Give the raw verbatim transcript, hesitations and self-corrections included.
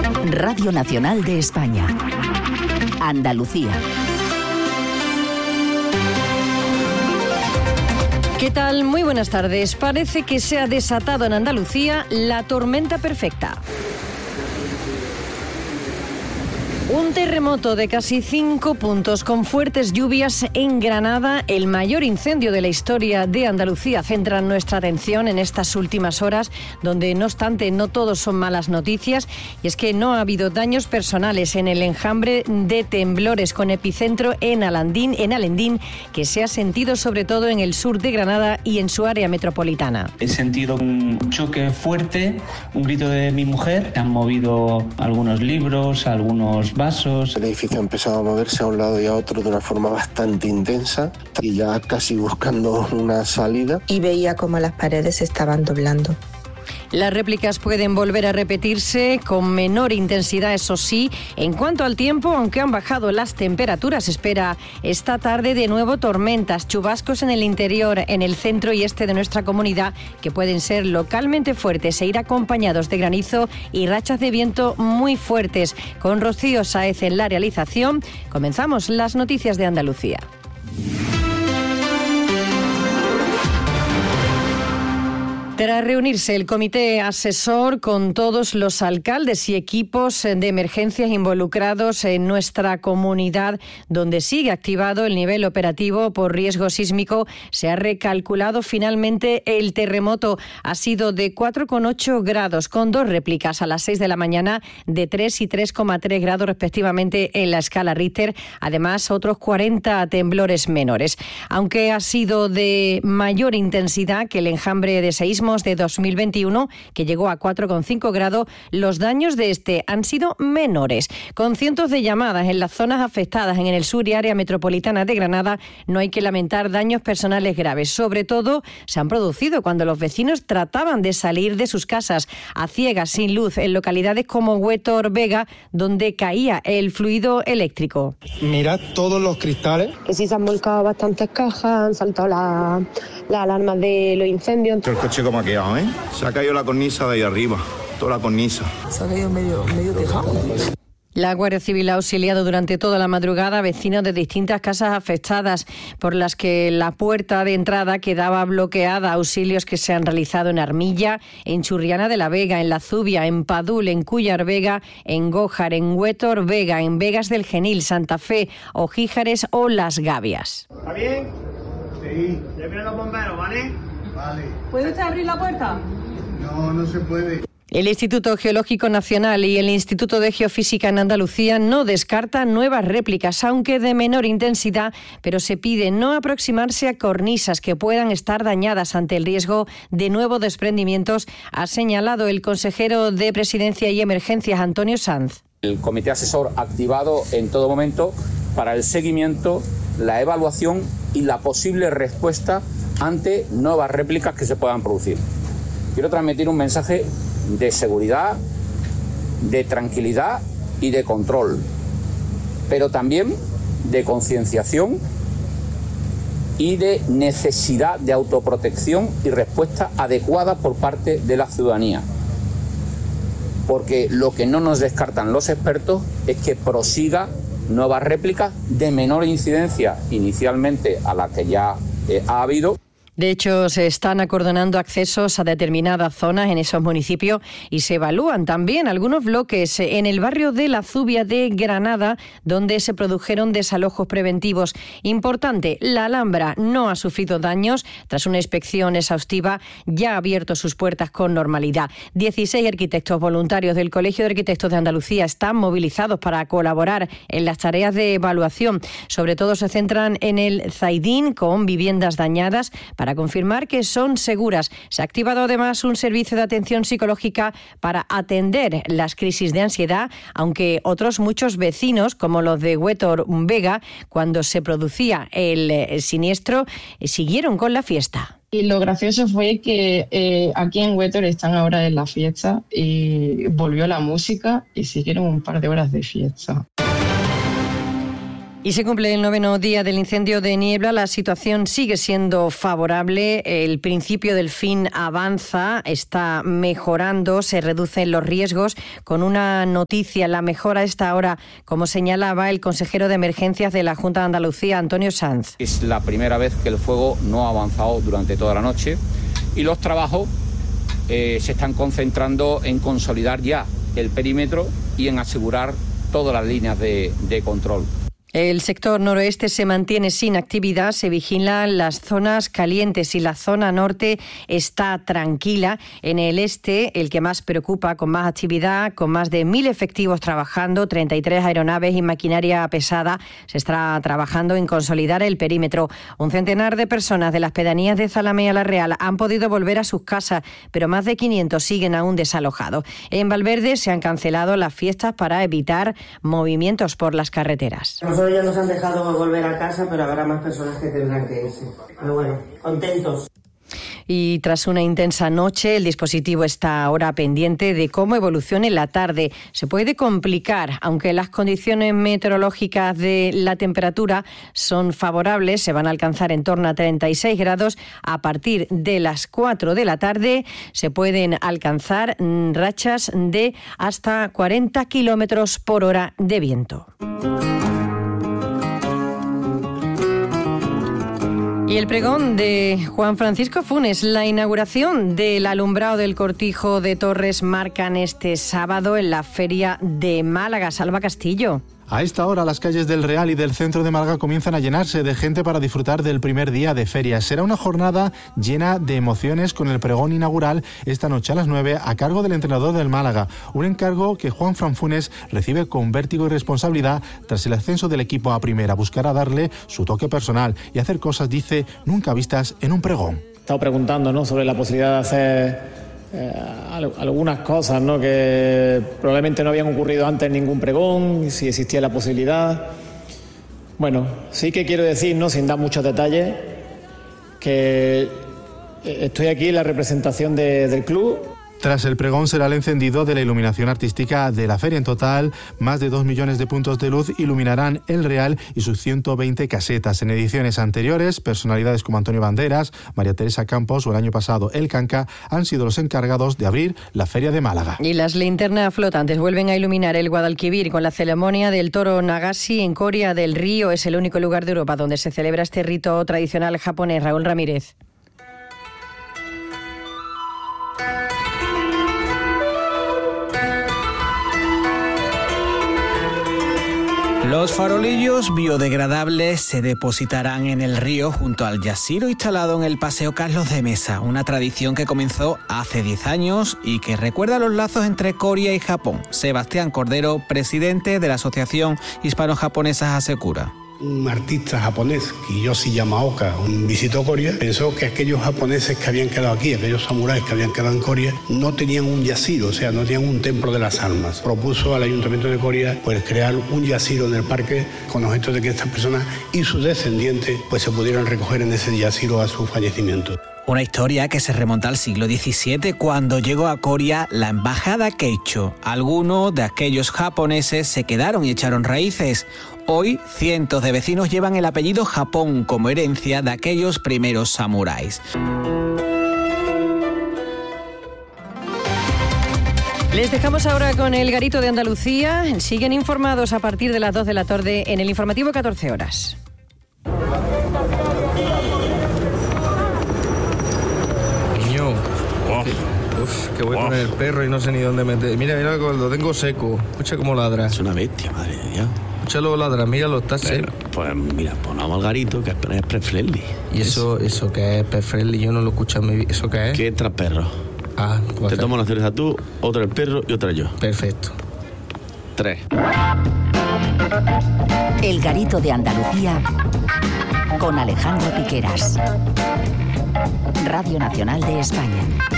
Radio Nacional de España. Andalucía. ¿Qué tal? Muy buenas tardes. Parece que se ha desatado en Andalucía la tormenta perfecta. Un terremoto de casi cinco puntos con fuertes lluvias en Granada, el mayor incendio de la historia de Andalucía, centra nuestra atención en estas últimas horas, donde no obstante no todos son malas noticias, y es que no ha habido daños personales en el enjambre de temblores con epicentro en Alandín, en Alendín, que se ha sentido sobre todo en el sur de Granada y en su área metropolitana. He sentido un choque fuerte, un grito de mi mujer, han movido algunos libros, algunos vasos. El edificio ha empezado a moverse a un lado y a otro de una forma bastante intensa y ya casi buscando una salida. Y veía cómo las paredes se estaban doblando. Las réplicas pueden volver a repetirse con menor intensidad, eso sí. En cuanto al tiempo, aunque han bajado las temperaturas, se espera esta tarde de nuevo tormentas, chubascos en el interior, en el centro y este de nuestra comunidad, que pueden ser localmente fuertes e ir acompañados de granizo y rachas de viento muy fuertes. Con Rocío Sáez en la realización, comenzamos las noticias de Andalucía. Tras reunirse el comité asesor con todos los alcaldes y equipos de emergencias involucrados en nuestra comunidad, donde sigue activado el nivel operativo por riesgo sísmico, se ha recalculado finalmente el terremoto. Ha sido de cuatro coma ocho grados, con dos réplicas a las seis de la mañana de tres y tres coma tres grados respectivamente en la escala Richter. Además, otros cuarenta temblores menores. Aunque ha sido de mayor intensidad que el enjambre de seísmo de dos mil veintiuno, que llegó a cuatro coma cinco grados, los daños de este han sido menores. Con cientos de llamadas en las zonas afectadas en el sur y área metropolitana de Granada, no hay que lamentar daños personales graves. Sobre todo, se han producido cuando los vecinos trataban de salir de sus casas a ciegas, sin luz, en localidades como Huétor Vega, donde caía el fluido eléctrico. Mirad todos los cristales. Que sí se han volcado bastantes cajas, han saltado las la alarmas de los incendios. El coche como ha quedado, ¿eh? Se ha caído la cornisa de ahí arriba, toda la cornisa. Se ha caído medio, medio tejado. La Guardia Civil ha auxiliado durante toda la madrugada a vecinos de distintas casas afectadas por las que la puerta de entrada quedaba bloqueada. Auxilios que se han realizado en Armilla, en Churriana de la Vega, en La Zubia, en Padul, en Cúllar Vega, en Gójar, en Huétor Vega, en Vegas del Genil, Santa Fe, Ojíjares o Las Gavias. ¿Está bien? Sí. Ya vienen los bomberos, ¿vale? Vale. ¿Puede usted abrir la puerta? No, no se puede. El Instituto Geológico Nacional y el Instituto de Geofísica en Andalucía no descartan nuevas réplicas, aunque de menor intensidad, pero se pide no aproximarse a cornisas que puedan estar dañadas ante el riesgo de nuevos desprendimientos, ha señalado el consejero de Presidencia y Emergencias, Antonio Sanz. El comité asesor activado en todo momento para el seguimiento, la evaluación y la posible respuesta ante nuevas réplicas que se puedan producir. Quiero transmitir un mensaje de seguridad, de tranquilidad y de control, pero también de concienciación y de necesidad de autoprotección y respuesta adecuada por parte de la ciudadanía. Porque lo que no nos descartan los expertos es que prosiga nuevas réplicas de menor incidencia inicialmente a la que ya eh, ha habido. De hecho, se están acordonando accesos a determinadas zonas en esos municipios y se evalúan también algunos bloques en el barrio de La Zubia de Granada, donde se produjeron desalojos preventivos. Importante, la Alhambra no ha sufrido daños. Tras una inspección exhaustiva, ya ha abierto sus puertas con normalidad. dieciséis arquitectos voluntarios del Colegio de Arquitectos de Andalucía están movilizados para colaborar en las tareas de evaluación. Sobre todo se centran en el Zaidín, con viviendas dañadas, para para confirmar que son seguras. Se ha activado además un servicio de atención psicológica para atender las crisis de ansiedad, aunque otros muchos vecinos, como los de Huétor Vega, cuando se producía el, el siniestro, siguieron con la fiesta. Y lo gracioso fue que eh, aquí en Huétor están ahora en la fiesta y volvió la música y siguieron un par de horas de fiesta. Y se cumple el noveno día del incendio de Niebla. La situación sigue siendo favorable. El principio del fin avanza, está mejorando, se reducen los riesgos. Con una noticia, la mejora a esta hora, como señalaba el consejero de emergencias de la Junta de Andalucía, Antonio Sanz. Es la primera vez que el fuego no ha avanzado durante toda la noche y los trabajos eh, se están concentrando en consolidar ya el perímetro y en asegurar todas las líneas de, de control. El sector noroeste se mantiene sin actividad, se vigilan las zonas calientes y la zona norte está tranquila. En el este, el que más preocupa, con más actividad, con más de mil efectivos trabajando, treinta y tres aeronaves y maquinaria pesada, se está trabajando en consolidar el perímetro. Un centenar de personas de las pedanías de Zalamea La Real han podido volver a sus casas, pero más de quinientos siguen aún desalojados. En Valverde se han cancelado las fiestas para evitar movimientos por las carreteras. Nosotros ya nos han dejado volver a casa, pero habrá más personas que tendrán que irse. Pero bueno, contentos. Y tras una intensa noche, el dispositivo está ahora pendiente de cómo evolucione la tarde. Se puede complicar, aunque las condiciones meteorológicas de la temperatura son favorables, se van a alcanzar en torno a treinta y seis grados. A partir de las cuatro de la tarde se pueden alcanzar rachas de hasta cuarenta kilómetros por hora de viento. Y el pregón de Juan Francisco Funes, la inauguración del alumbrado del Cortijo de Torres marcan este sábado en la Feria de Málaga. Salva Castillo. A esta hora las calles del Real y del centro de Málaga comienzan a llenarse de gente para disfrutar del primer día de feria. Será una jornada llena de emociones con el pregón inaugural esta noche a las nueve a cargo del entrenador del Málaga. Un encargo que Juan Fran Funes recibe con vértigo y responsabilidad tras el ascenso del equipo a primera. Buscará darle su toque personal y hacer cosas, dice, nunca vistas en un pregón. He estado preguntando, ¿no?, sobre la posibilidad de hacer Eh, algunas cosas, ¿no?, que probablemente no habían ocurrido antes en ningún pregón, si existía la posibilidad. Bueno, sí que quiero decir, ¿no?, sin dar muchos detalles, que estoy aquí en la representación de, del club. Tras el pregón será el encendido de la iluminación artística de la feria. En total, más de dos millones de puntos de luz iluminarán el Real y sus ciento veinte casetas. En ediciones anteriores, personalidades como Antonio Banderas, María Teresa Campos o el año pasado El Canca han sido los encargados de abrir la Feria de Málaga. Y las linternas flotantes vuelven a iluminar el Guadalquivir con la ceremonia del toro Nagashi en Coria del Río. Es el único lugar de Europa donde se celebra este rito tradicional japonés. Raúl Ramírez. Los farolillos biodegradables se depositarán en el río junto al yaciro instalado en el Paseo Carlos de Mesa, una tradición que comenzó hace diez años y que recuerda los lazos entre Coria y Japón. Sebastián Cordero, presidente de la Asociación Hispano-Japonesa, asegura. Un artista japonés, Kiyoshi Yamaoka, visitó Coria, pensó que aquellos japoneses que habían quedado aquí, aquellos samuráis que habían quedado en Coria, no tenían un yaciro, o sea, no tenían un templo de las almas. Propuso al Ayuntamiento de Coria pues crear un yaciro en el parque con objeto de que estas personas y sus descendientes pues se pudieran recoger en ese yaciro a su fallecimiento. Una historia que se remonta al siglo diecisiete, cuando llegó a Coria la embajada Keicho. Algunos de aquellos japoneses se quedaron y echaron raíces. Hoy, cientos de vecinos llevan el apellido Japón como herencia de aquellos primeros samuráis. Les dejamos ahora con el Garito de Andalucía. Siguen informados a partir de las dos de la tarde en el informativo catorce horas. Uf, que voy a poner el perro y no sé ni dónde meter. Mira, mira, lo tengo seco. Escucha cómo ladra. Es una bestia, madre mía. Escúchalo ladra, míralo, está seco. Pues mira, ponamos al Garito, que es pet friendly. ¿Y eso, eso qué es pet friendly? Yo no lo he escuchado en mi vida. ¿Eso qué es? Que entra perro. Ah, pues te tomo una cerveza tú, otra el perro y otra yo. Perfecto. Tres. El Garito de Andalucía con Alejandro Piqueras. Radio Nacional de España.